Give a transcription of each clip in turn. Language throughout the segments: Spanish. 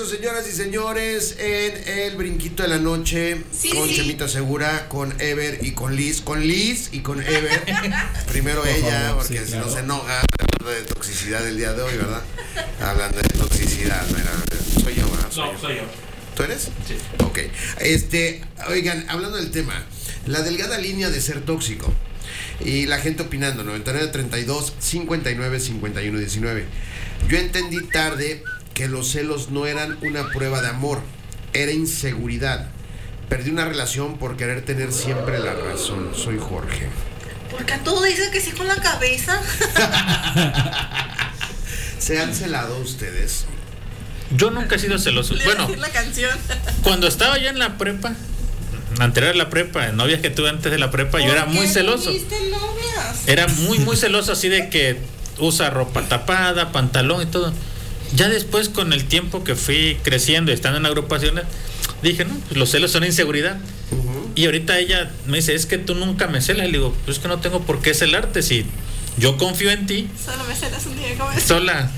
señoras y señores, en el brinquito de la noche, con Chemita Segura, con Ever y con Liz. Con Liz y con Ever. Primero ella, porque si no se enoja. Hablando de toxicidad el día de hoy, ¿verdad? Hablando de toxicidad, mira, soy yo, ¿verdad? Soy yo. ¿Tú eres? Sí. Ok. Oigan, hablando del tema, la delgada línea de ser tóxico. Y la gente opinando, 9932 59 51 19. Yo entendí tarde que los celos no eran una prueba de amor, era inseguridad. Perdí una relación por querer tener siempre la razón. Soy Jorge. Porque a todo dice que sí con la cabeza. ¿Se han celado ustedes? Yo nunca he sido celoso. Bueno, la canción. Cuando estaba yo en la prepa, anterior a la prepa, novias que tuve antes de la prepa, yo era muy celoso. Novias? Era muy celoso, así de que usa ropa tapada, pantalón y todo. Ya después, con el tiempo que fui creciendo y estando en agrupaciones, dije, no, pues los celos son inseguridad. Y ahorita ella me dice, es que tú nunca me celas. Y le digo, pues es que no tengo por qué celarte si yo confío en ti. Solo me celas un día, ¿cómo es? Sola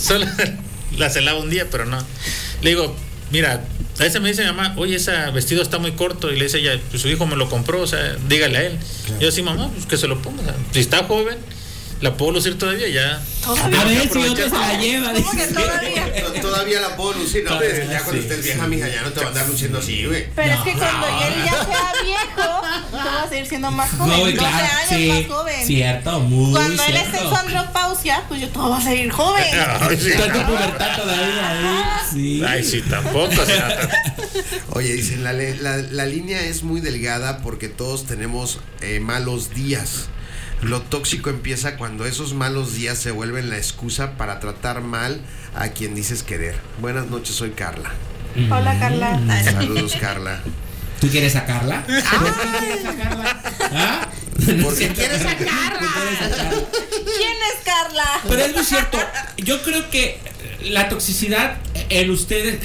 la celaba un día, pero no. Le digo, mira, a veces me dice mi mamá, oye, ese vestido está muy corto. Y le dice ella, pues su hijo me lo compró, o sea, dígale a él. Claro. Yo sí, mamá, pues que se lo ponga. O sea, si está joven, la puedo lucir todavía, ya. ¿Todavía? A ver si otro se la lleva. ¿Cómo que todavía? Todavía la puedo lucir. No, es que ya cuando estés vieja, mija, ya no te va a andar luciendo así, güey. Pero es que cuando él ya sea viejo, tú vas a seguir siendo más joven. No, 12 claro, años sí, más joven. Cierto, muy cuando cierto. él esté en su andropausia, pues yo todo va a seguir joven. Está en tu pubertad todavía. Sí. Ay, sí, tampoco. Oye, dicen, la línea es muy delgada porque todos tenemos malos días. Lo tóxico empieza cuando esos malos días se vuelven la excusa para tratar mal a quien dices querer. Buenas noches, soy Carla. Hola, Carla. Saludos, Carla. ¿Tú quieres a Carla? ¿Por qué quieres a Carla? ¿Ah? Porque quieres a Carla. ¿Quién es Carla? Pero es muy cierto. Yo creo que la toxicidad en ustedes,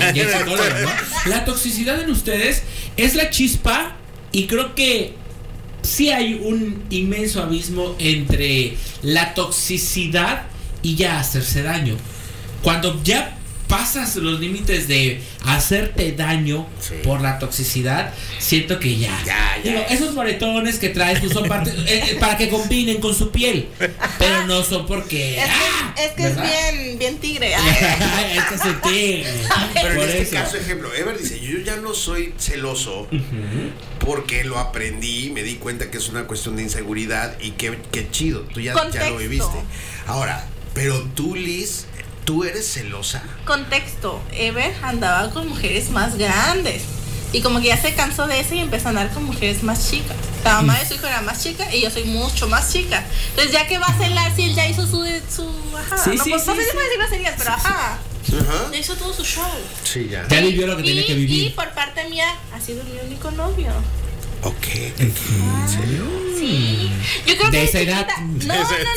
¿no? La toxicidad en ustedes es la chispa, y creo que sí hay un inmenso abismo entre la toxicidad y ya hacerse daño. Cuando ya pasas los límites de hacerte daño por la toxicidad, siento que ya. Digo, esos moretones que traes pues son parte, para que combinen con su piel, pero no son porque es que es bien tigre. Es que es tigre. Pero por en este eso. caso, ejemplo, Ever dice, yo ya no soy celoso porque lo aprendí, me di cuenta que es una cuestión de inseguridad, y qué chido, tú ya lo viviste. Ahora, pero tú, Liz, ¿tú eres celosa? Contexto, Ever andaba con mujeres más grandes y como que ya se cansó de eso y empezó a andar con mujeres más chicas. La mamá de su hijo era más chica y yo soy mucho más chica. Entonces, ya que va a celar si él ya hizo su ajá, no sé si puedo decir groserías, pero ajá. Ya hizo todo su show. Sí, ya. Ya vivió lo que tenía que vivir. Y por parte mía ha sido mi único novio. Ok. ¿En serio? Sí. Yo creo que de esa chiquita, edad. No,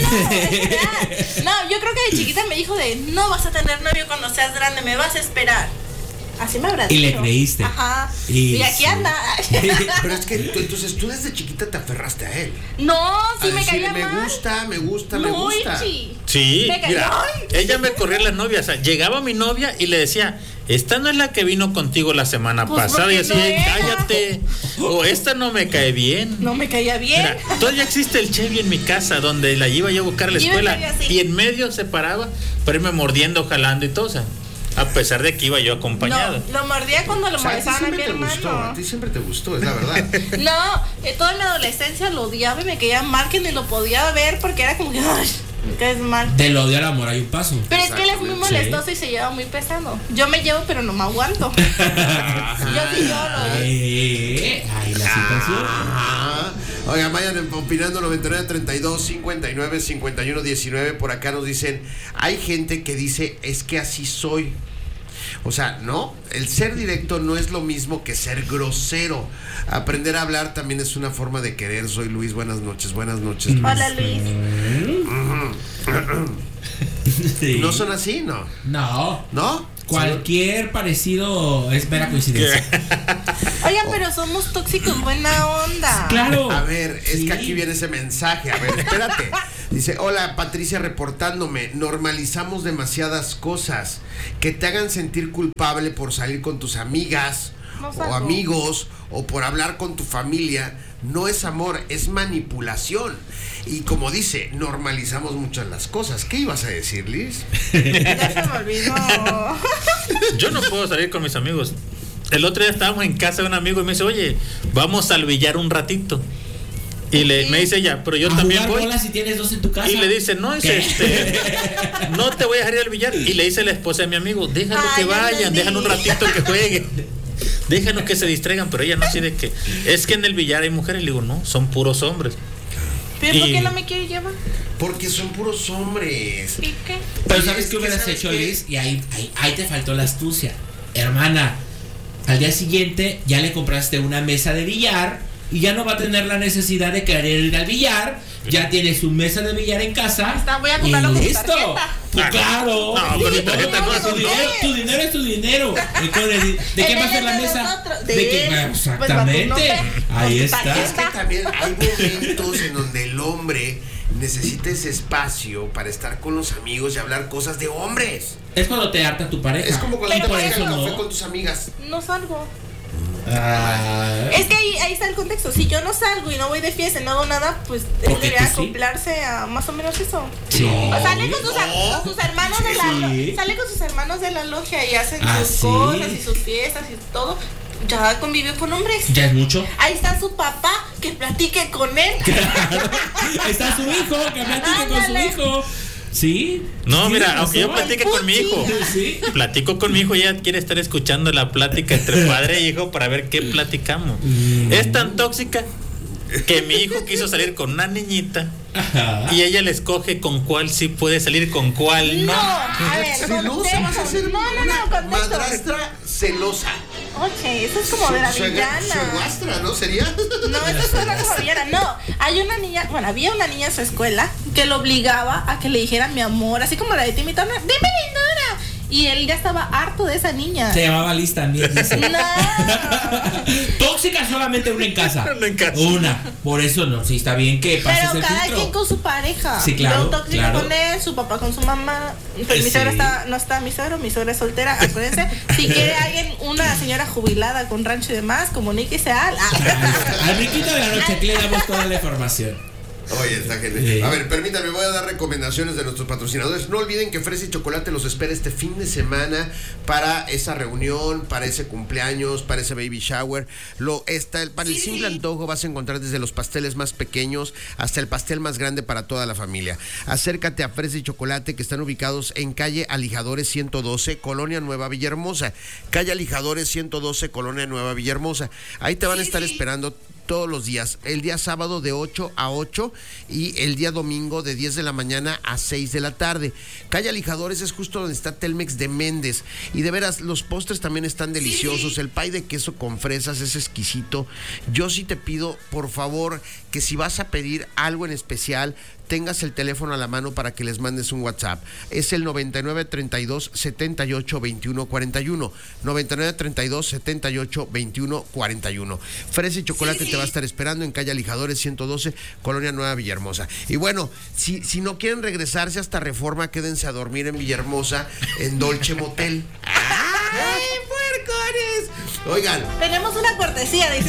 yo creo que de chiquita me dijo no vas a tener novio cuando seas grande, me vas a esperar. Así me habrá dicho. Y le creíste. Ajá. Y aquí anda. Pero es que entonces tú desde chiquita te aferraste a él. No, sí me decirle, caía mal. me gusta. Sí, me mira, ay. ella me corría las novias. O sea, llegaba mi novia y le decía, esta no es la que vino contigo la semana pasada. Y así, no cállate. O esta no me cae bien. No me caía bien. Mira, todavía existe el Chevy en mi casa donde la iba yo a buscar a la escuela. Y en medio se paraba para irme mordiendo, jalando y todo. O sea, a pesar de que iba yo acompañado. No, lo mordía cuando lo molestaban a mi hermano. A ti siempre te gustó, es la verdad. No, toda mi adolescencia lo odiaba y me caía mal que ni lo podía ver porque era como que, ay, me caes mal. Del odio al amor hay un paso. Pero es que él es muy molestoso y se lleva muy pesado. Yo me llevo, pero no me aguanto. Yo sí lloro. Ay, la situación. Oigan, vayan opinando 99 32 59 51 19. Por acá nos dicen, hay gente que dice, es que así soy. O sea, no, el ser directo no es lo mismo que ser grosero. Aprender a hablar también es una forma de querer. Soy Luis, buenas noches. Hola, Luis. Sí. ¿No son así? No. No. ¿No? Cualquier parecido es mera coincidencia. Oigan, pero somos tóxicos, buena onda. Claro. A ver, es Sí. que aquí viene ese mensaje. A ver, espérate. Dice, hola Patricia reportándome. Normalizamos demasiadas cosas que te hagan sentir culpable por salir con tus amigas No o salgo. amigos o por hablar con tu familia. No es amor, es manipulación. Y como dice, normalizamos muchas las cosas. ¿Qué ibas a decir, Liz? Ya se me olvidó. Yo no puedo salir con mis amigos. El otro día estábamos en casa de un amigo y me dice, oye, vamos al billar un ratito. Y me dice ella, pero yo A también jugar voy. bola si tienes 2 en tu casa. Y le dice, no, ¿Qué? no te voy a dejar ir al billar. Y le dice la esposa de mi amigo, déjalo Ay, que ya vayan, entendí. déjanos un ratito que jueguen. Déjanos que se distraigan, pero ella no así de que es que en el billar hay mujeres. Le digo, no, son puros hombres. ¿Pero por Y- qué no me quiere llevar? Porque son puros hombres. ¿Y qué? Pero Oye, ¿sabes es qué que hubieras ¿sabes hecho, qué? Liz? Y ahí te faltó la astucia. Hermana, al día siguiente ya le compraste una mesa de billar y ya no va a tener la necesidad de querer ir al billar. Ya tiene su mesa de billar en casa. Está, voy a comprarlo y con listo. tarjeta. Pues Ah, claro. no, con mi tarjeta no, tu no. dinero, tu dinero es tu dinero. ¿De qué va a ser la mesa? De qué? él. Exactamente. Pues, Ahí con tu está. Es que tarjeta. también hay momentos en donde el hombre necesita ese espacio para estar con los amigos y hablar cosas de hombres. Es cuando te harta tu pareja. Es como cuando Pero te vas por a eso café no. con tus amigas. No salgo. Ah. Es que ahí está el contexto. Si yo no salgo y no voy de fiesta y no hago nada, pues él Porque debería tú sí. acoplarse a más o menos eso. Sí. O sale con sus hermanos de la Sí. sale con sus hermanos de la logia y hacen Ah, sus sí. cosas y sus fiestas y todo. Ya convivió con hombres. Ya es mucho. Ahí está su papá, que platique con él. Ahí está su hijo, que platique con su Ándale. hijo. ¿Sí? No, Tienes mira, aunque yo razón. platique con mi hijo, Sí. platico con mi hijo, ella quiere estar escuchando la plática entre padre e hijo para ver qué platicamos. Es tan tóxica que mi hijo quiso salir con una niñita Ajá. y ella le escoge con cuál sí puede salir, con cuál no. A ver, Celosa, vas a ser no, contexto. madrastra celosa. Oye, eso es como de la villana. Suegrastra, ¿no? ¿Sería? No, eso suena como villana. No, hay una niña, bueno, había una niña en su escuela que lo obligaba a que le dijera mi amor, así como la de Timmy Turner, dime lindura. Y él ya estaba harto de esa niña. Se llamaba Liz también, dice. No. Tóxica solamente una en casa. Una en casa. Una. Por eso no, sí está bien que pases Pero el cada filtro. quien con su pareja. Sí, claro, Yo tóxica claro. con él, su papá con su mamá. Pues mi Sí. suegra no está mi suegra es soltera, acuérdense. Si quiere alguien, una señora jubilada con rancho y demás, comuníquese al. Al riquito de la noche aquí le damos toda la información. Oye, está genial. A ver, permítanme, voy a dar recomendaciones de nuestros patrocinadores. No olviden que Fresa y Chocolate los espera este fin de semana para esa reunión, para ese cumpleaños, para ese baby shower. Para el simple antojo vas a encontrar desde los pasteles más pequeños hasta el pastel más grande para toda la familia. Acércate a Fresa y Chocolate, que están ubicados en calle Alijadores 112, Colonia Nueva Villahermosa. Calle Alijadores 112, Colonia Nueva Villahermosa. Ahí te van a estar esperando todos los días, el día sábado de 8 a 8 y el día domingo de 10 de la mañana a 6 de la tarde. Calle Alijadores es justo donde está Telmex de Méndez y de veras los postres también están deliciosos, el pay de queso con fresas es exquisito. Yo sí te pido, por favor, que si vas a pedir algo en especial, tengas el teléfono a la mano para que les mandes un WhatsApp. Es el 9932 78 21 41. 9932 78 21 41. Fresa y Chocolate te va a estar esperando en calle Alijadores 112, Colonia Nueva Villahermosa. Y bueno, si no quieren regresarse hasta Reforma, quédense a dormir en Villahermosa, en Dolce Motel. ¡Ay, puercones! Oigan, Tenemos una cortesía, dice.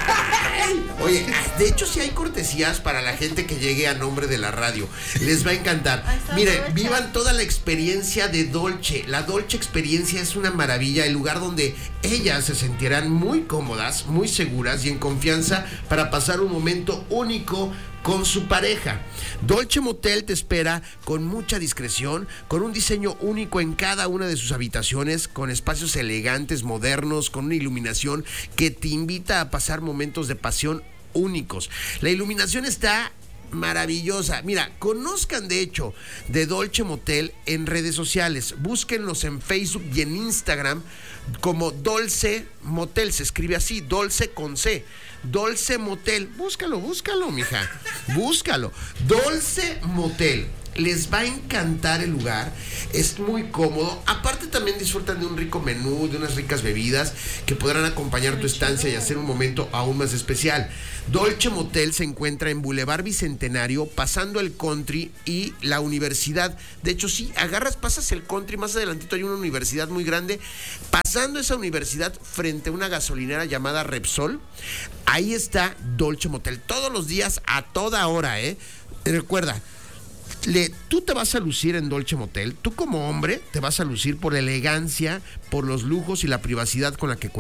oye, de hecho sí hay cortesías para la gente que llegue a nombre de la radio. Les va a encantar. Ahí está, Miren, aprovecha. vivan toda la experiencia de Dolce. La Dolce experiencia es una maravilla, el lugar donde ellas se sentirán muy cómodas, muy seguras y en confianza para pasar un momento único con su pareja. Dolce Motel te espera con mucha discreción, con un diseño único en cada una de sus habitaciones, con espacios elegantes, modernos, con una iluminación que te invita a pasar momentos de pasión únicos. La iluminación está maravillosa. Mira, conozcan de hecho de Dolce Motel en redes sociales. Búsquenlos en Facebook y en Instagram como Dolce Motel. Se escribe así, Dolce con C. Dolce Motel. Búscalo, mija. Búscalo. Dolce Motel. les va a encantar el lugar, es muy cómodo, aparte también disfrutan de un rico menú, de unas ricas bebidas que podrán acompañar tu estancia y hacer un momento aún más especial. Dolce Motel se encuentra en Boulevard Bicentenario, pasando el Country y la universidad. De hecho, sí, pasas el Country, más adelantito hay una universidad muy grande, pasando esa universidad frente a una gasolinera llamada Repsol, ahí está Dolce Motel, todos los días, a toda hora, Recuerda, tú te vas a lucir en Dolce Motel, tú como hombre te vas a lucir por la elegancia, por los lujos y la privacidad con la que cuentas.